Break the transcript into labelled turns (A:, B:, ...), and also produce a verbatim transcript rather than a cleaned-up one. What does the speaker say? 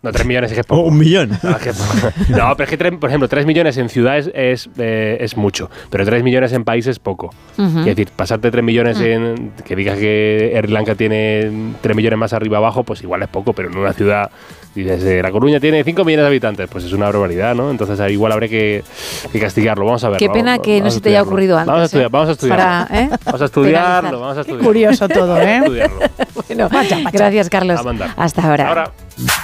A: No, tres millones es que es poco.
B: O un millón.
A: No, es que, no, pero es que, tres, por ejemplo, tres millones en ciudades es, eh, es mucho, pero tres millones en países es poco. Uh-huh. Es decir, pasarte tres millones uh-huh. en... Que digas que Sri Lanka tiene tres millones más arriba abajo, pues igual es poco, pero en una ciudad... Dices, eh, La Coruña tiene cinco millones de habitantes, pues es una barbaridad, ¿no? Entonces ahí igual habrá que, que castigarlo. Vamos a ver.
C: Qué pena
A: vamos,
C: que
A: vamos
C: no se te haya ocurrido antes.
A: Vamos a estudiar, vamos a estudiarlo.
C: Para, ¿eh?
A: Vamos a estudiarlo, vamos a estudiarlo.
D: Qué curioso todo, ¿eh?
C: Bueno, gracias, Carlos.
A: A mandar.
C: Hasta ahora.
A: Hasta ahora.